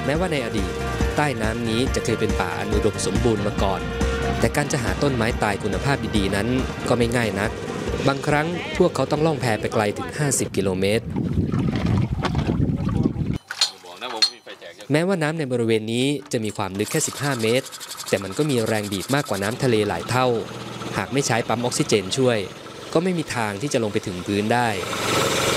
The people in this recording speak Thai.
แม้ว่าในอดีตใต้น้ำนี้จะเคยเป็นป่าอันอุดมสมบูรณ์มาก่อนแต่การจะหาต้นไม้ตายคุณภาพดีๆนั้นก็ไม่ง่ายนักบางครั้งพวกเขาต้องล่องแพไปไกลถึง50กิโลเมตรแม้ว่าน้ำในบริเวณนี้จะมีความลึกแค่15เมตรแต่มันก็มีแรงบีบมากกว่าน้ำทะเลหลายเท่าหากไม่ใช้ปั๊มออกซิเจนช่วยก็ไม่มีทางที่จะลงไปถึงพื้นได้